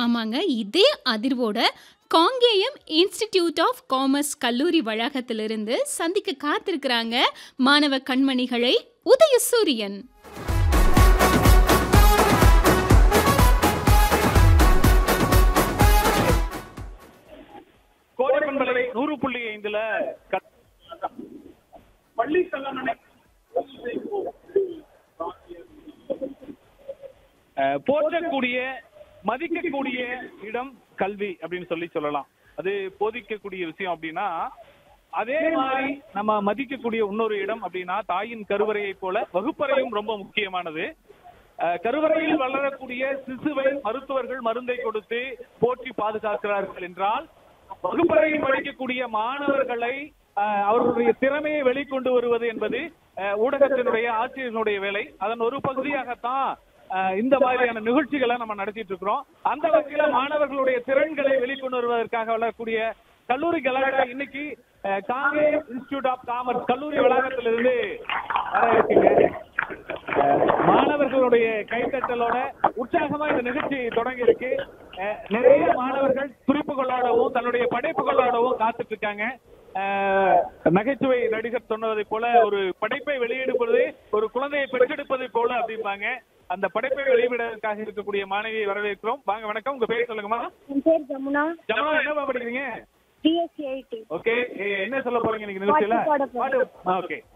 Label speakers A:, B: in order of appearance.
A: ஆமாங்க. இதே அதிர்வோட Kangeyam institute of commerce கல்லூரி வளாகத்திலிருந்து சந்திக்க காத்திருக்கிறாங்க மாணவ கண்மணிகளை உதயசூரியன்.
B: கோடைப்பண்பலை 100.5ல பள்ளி கல்லணை போற்றக்கூடிய மதிக்கக்கூடிய இடம் கல்வி அப்படின்னு சொல்லலாம். அது போதிக்கக்கூடிய விஷயம் அப்படின்னா, அதே மாதிரி நம்ம மதிக்கக்கூடிய இன்னொரு இடம் அப்படின்னா தாயின் கருவறையை போல வகுப்பறையும் ரொம்ப முக்கியமானது. கருவறையில் வளரக்கூடிய சிசுவை மருத்துவர்கள் மருந்தை கொடுத்து போற்றி பாதுகாக்கிறார்கள் என்றால், வகுப்பறையில் படிக்கக்கூடிய மாணவர்களை அவர்களுடைய திறமையை வெளிக்கொண்டு வருவது என்பது ஊடகத்தினுடைய ஆசிரியர்களுடைய வேலை. அதன் ஒரு பகுதியாகத்தான் இந்த மாதிரியான நிகழ்ச்சிகளை நம்ம நடத்திட்டு இருக்கிறோம். அந்த வகையில மாணவர்களுடைய திறன்களை வெளிக்கொண்டு வருவதற்காக வளரக்கூடிய கல்லூரி கலாட்டா இன்னைக்கு காங்கேயம் இன்ஸ்டிடியூட் ஆஃப் காமர்ஸ் கல்லூரி வளாகத்திலிருந்து வர இருக்குங்க. மாணவர்களுடைய கைத்தட்டலோட உற்சாகமா இந்த நிகழ்ச்சி தொடங்கி இருக்கு. நிறைய மாணவர்கள் குறிப்புகளோடவும் தன்னுடைய படைப்புகளோடவும் காத்துட்டு இருக்காங்க. நகைச்சுவை நடிகர் சொன்னதை போல ஒரு படைப்பை வெளியிடுவது ஒரு குழந்தையை பெற்றெடுப்பதை போல அப்படிம்பாங்க. அந்த படைப்பை வெளியிடுவதற்காக இருக்கக்கூடிய மாணவியை வரவேற்கிறோம். வாங்க, வணக்கம். உங்க பேர் சொல்லுங்கம்மா.
C: என் பேர் ஜமுனா.
B: ஜமுனா, என்ன படிக்கிறீங்க?
C: BSc IT.
B: ஓகே, என்ன சொல்ல போறீங்க இன்னைக்கு நிகழ்ச்சியில? ஓகே,